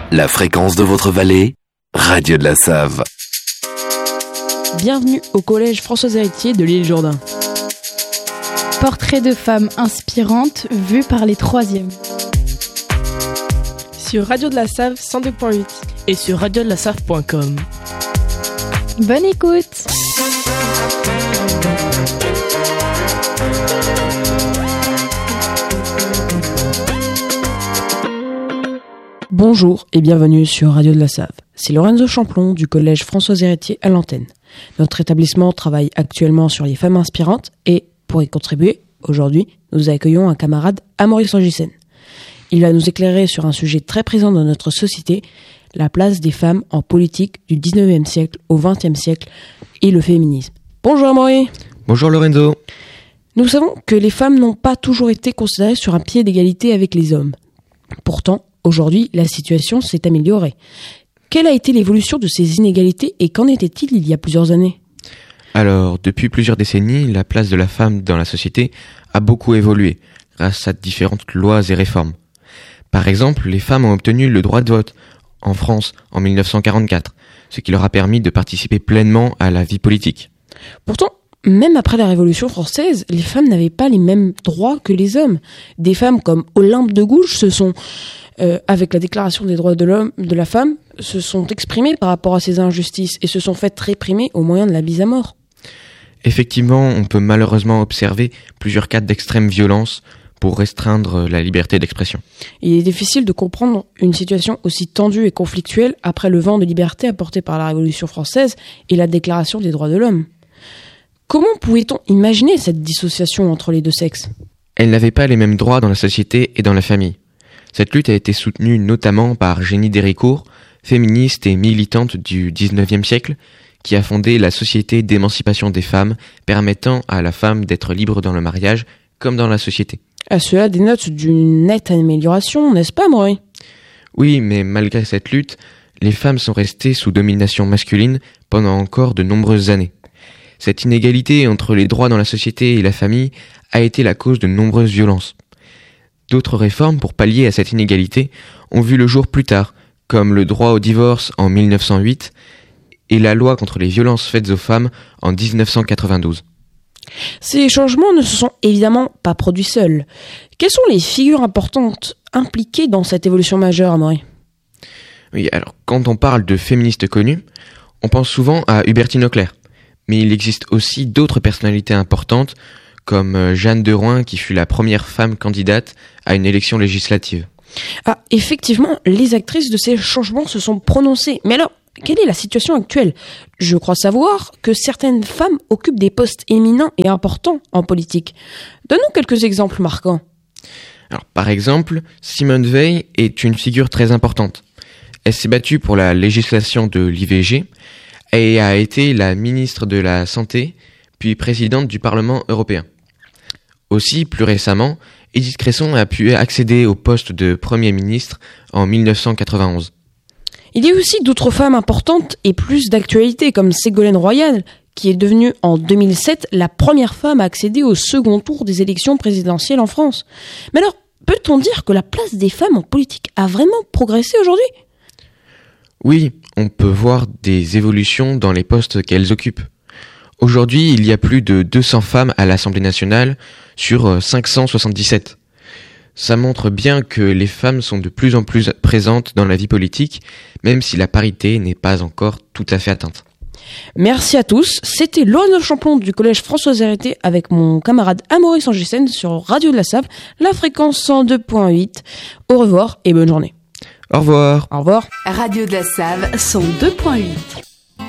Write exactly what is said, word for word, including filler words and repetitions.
La fréquence de votre vallée, Radio de la Save. Bienvenue au collège Françoise Héritier de l'île Jourdain. Portrait de femmes inspirantes vues par les troisièmes. Sur Radio de la Save cent deux point huit et sur radio de la save point com. Bonne écoute. Bonjour et bienvenue sur Radio de la Save. C'est Lorenzo Champlon du collège Françoise Héritier à l'antenne. Notre établissement travaille actuellement sur les femmes inspirantes et, pour y contribuer, aujourd'hui, nous accueillons un camarade, Amaury Sangissen. Il va nous éclairer sur un sujet très présent dans notre société, la place des femmes en politique du dix-neuvième siècle au vingtième siècle et le féminisme. Bonjour Amaury. Bonjour Lorenzo. Nous savons que les femmes n'ont pas toujours été considérées sur un pied d'égalité avec les hommes. Pourtant, aujourd'hui, la situation s'est améliorée. Quelle a été l'évolution de ces inégalités et qu'en était-il il y a plusieurs années ? Alors, depuis plusieurs décennies, la place de la femme dans la société a beaucoup évolué grâce à différentes lois et réformes. Par exemple, les femmes ont obtenu le droit de vote en France en dix-neuf cent quarante-quatre, ce qui leur a permis de participer pleinement à la vie politique. Pourtant, même après la Révolution française, les femmes n'avaient pas les mêmes droits que les hommes. Des femmes comme Olympe de Gouges se sont, euh, avec la Déclaration des droits de l'homme, de la femme, se sont exprimées par rapport à ces injustices et se sont faites réprimer au moyen de la mise à mort. Effectivement, on peut malheureusement observer plusieurs cas d'extrême violence pour restreindre la liberté d'expression. Il est difficile de comprendre une situation aussi tendue et conflictuelle après le vent de liberté apporté par la Révolution française et la Déclaration des droits de l'homme. Comment pouvait-on imaginer cette dissociation entre les deux sexes ? Elles n'avaient pas les mêmes droits dans la société et dans la famille. Cette lutte a été soutenue notamment par Jenny Déricourt, féministe et militante du dix-neuvième siècle, qui a fondé la Société d'émancipation des femmes, permettant à la femme d'être libre dans le mariage comme dans la société. À cela des notes d'une nette amélioration, n'est-ce pas, Amaury ? Oui, mais malgré cette lutte, les femmes sont restées sous domination masculine pendant encore de nombreuses années. Cette inégalité entre les droits dans la société et la famille a été la cause de nombreuses violences. D'autres réformes pour pallier à cette inégalité ont vu le jour plus tard, comme le droit au divorce en dix-neuf cent huit et la loi contre les violences faites aux femmes en dix-neuf cent quatre-vingt-douze. Ces changements ne se sont évidemment pas produits seuls. Quelles sont les figures importantes impliquées dans cette évolution majeure, Amaury ? Oui, alors quand on parle de féministes connues, on pense souvent à Hubertine Auclert. Mais il existe aussi d'autres personnalités importantes, comme Jeanne de Rouen, qui fut la première femme candidate à une élection législative. Ah, effectivement, les actrices de ces changements se sont prononcées. Mais alors, quelle est la situation actuelle ? Je crois savoir que certaines femmes occupent des postes éminents et importants en politique. Donne-nous quelques exemples marquants. Alors, par exemple, Simone Veil est une figure très importante. Elle s'est battue pour la législation de l'I V G, et a été la ministre de la Santé, puis présidente du Parlement européen. Aussi, plus récemment, Edith Cresson a pu accéder au poste de Premier ministre en dix-neuf cent quatre-vingt-onze. Il y a aussi d'autres femmes importantes et plus d'actualité, comme Ségolène Royal, qui est devenue en deux mille sept la première femme à accéder au second tour des élections présidentielles en France. Mais alors, peut-on dire que la place des femmes en politique a vraiment progressé aujourd'hui ? Oui, on peut voir des évolutions dans les postes qu'elles occupent. Aujourd'hui, il y a plus de deux cents femmes à l'Assemblée nationale sur cinq cent soixante-dix-sept. Ça montre bien que les femmes sont de plus en plus présentes dans la vie politique, même si la parité n'est pas encore tout à fait atteinte. Merci à tous, c'était Lorenzo Champlon du collège Françoise Héritier avec mon camarade Amaury Sangissen sur Radio de la Save, la fréquence cent deux point huit. Au revoir et bonne journée. Au revoir. Au revoir. Radio de la Save cent deux point huit.